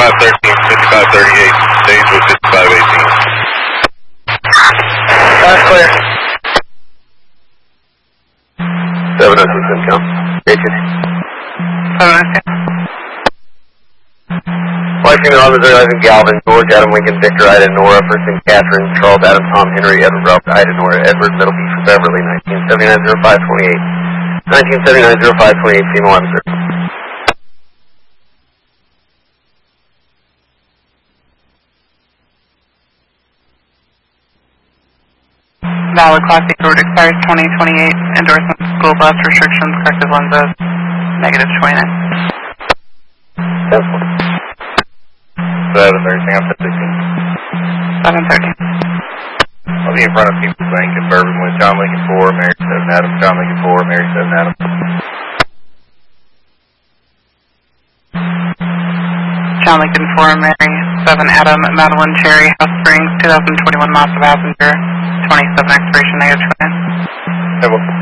5513, 5538, stage with 5518. That's clear. 706 income. Station. 706. Flight Female Officer Ivan Galvin, George Adam Lincoln, Victor Ida Nora, First and Catherine, Charles Adam Tom Henry, Edward Ralph Ida Nora, Edward Middleby for Beverly, 1979-0528. 1979-0528, female officer. Valid Classic Road expires 2028. Endorsement school bus restrictions, corrective lenses, negative 29. 713, I'm 16. 713. I'll be in front of People's Bank in Bourbon with John Lincoln 4, Mary 7 Adam, John Lincoln 4, Mary 7 Adam. John Lincoln 4, Mary 7 Adam, Madeline Cherry, House Springs, 2021 Mazda passenger, 27 expiration, negative 29.